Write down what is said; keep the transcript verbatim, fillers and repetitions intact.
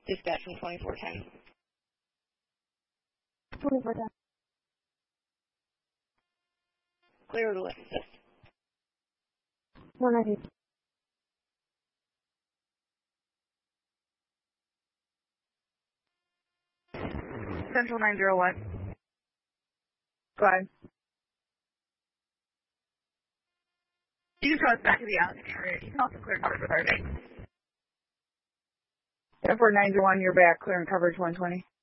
Dispatch from twenty-four ten. twenty-four ten. Clear to assist. one ninety. Central nine zero one. Go ahead. You can throw us back to the alley area. You can also clear coverage with our bank. Airport nine zero one, you're back. Clearing coverage one twenty.